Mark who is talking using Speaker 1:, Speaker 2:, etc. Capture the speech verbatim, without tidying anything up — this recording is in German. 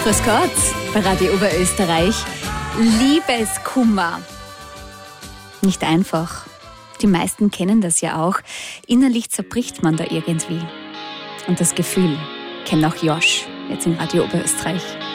Speaker 1: Grüß Gott bei Radio Oberösterreich. Liebeskummer. Nicht einfach. Die meisten kennen das ja auch. Innerlich zerbricht man da irgendwie. Und das Gefühl kennt auch Josh, jetzt in Radio Oberösterreich.